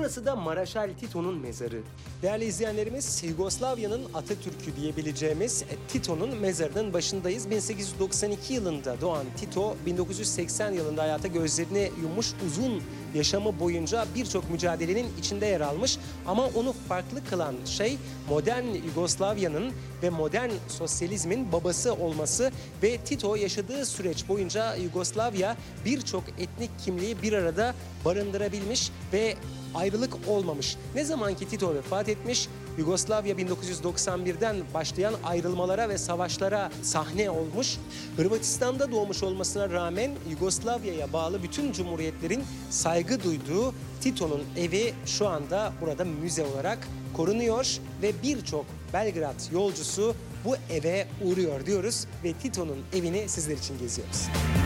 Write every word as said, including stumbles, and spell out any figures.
Burası da Maraşal Tito'nun mezarı. Değerli izleyenlerimiz, Yugoslavya'nın Atatürk'ü diyebileceğimiz Tito'nun mezarının başındayız. bin sekiz yüz doksan iki yılında doğan Tito, bin dokuz yüz seksen yılında hayata gözlerini yummuş, uzun yaşamı boyunca birçok mücadelenin içinde yer almış. Ama onu farklı kılan şey modern Yugoslavya'nın ve modern sosyalizmin babası olması ve Tito yaşadığı süreç boyunca Yugoslavya birçok etnik kimliği bir arada barındırabilmiş ve ayrılık olmamış. Ne zaman ki Tito vefat etmiş, Yugoslavya bin dokuz yüz doksan birden başlayan ayrılmalara ve savaşlara sahne olmuş. Hırvatistan'da doğmuş olmasına rağmen Yugoslavya'ya bağlı bütün cumhuriyetlerin saygı duyduğu Tito'nun evi şu anda burada müze olarak korunuyor ve birçok Belgrad yolcusu bu eve uğruyor diyoruz ve Tito'nun evini sizler için geziyoruz.